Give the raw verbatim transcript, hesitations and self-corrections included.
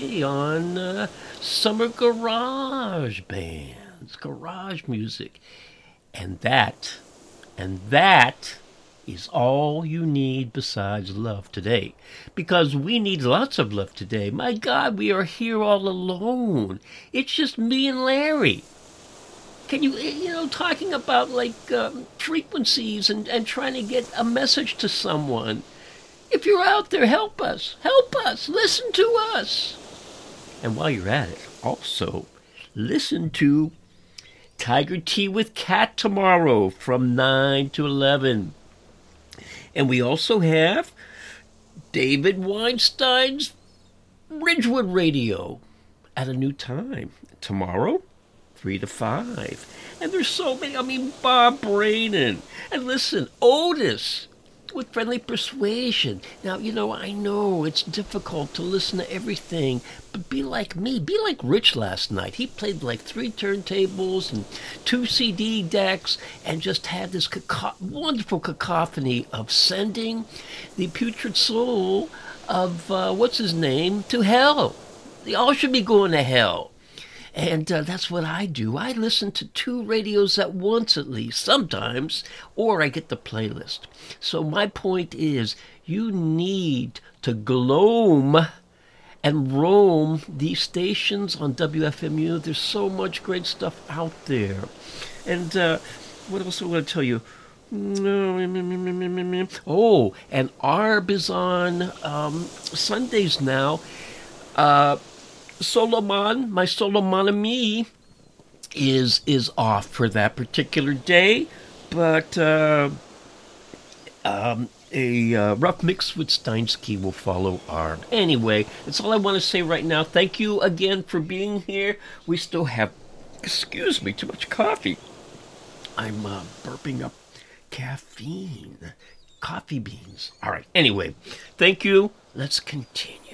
today on uh, Summer Garage Bands, garage music. And that, and that is all you need besides love today. Because we need lots of love today. My God, we are here all alone. It's just me and Larry. Can you, you know, talking about like um, frequencies and, and trying to get a message to someone. If you're out there, help us. Help us. Listen to us. And while you're at it, also listen to Tiger Tea with Cat tomorrow from nine to eleven. And we also have David Weinstein's Ridgewood Radio at a new time. Tomorrow, three to five. And there's so many. I mean, Bob Braden. And listen, Otis with Friendly Persuasion. Now, you know, I know it's difficult to listen to everything, but be like me. Be like Rich last night. He played like three turntables and two C D decks and just had this caco- wonderful cacophony of sending the putrid soul of, uh, what's his name, to hell. They all should be going to hell. And uh, that's what I do. I listen to two radios at once at least, sometimes, or I get the playlist. So my point is, you need to gloam and roam these stations on W F M U. There's so much great stuff out there. And uh, what else I want to tell you? Oh, and Arb is on um, Sundays now. Uh... Solomon, my Solomon Ami, is is off for that particular day, but uh, um, a uh, rough mix with Steinsky will follow Arb. Anyway, that's all I want to say right now. Thank you again for being here. We still have, excuse me, too much coffee. I'm uh, burping up caffeine, coffee beans. All right. Anyway, thank you. Let's continue.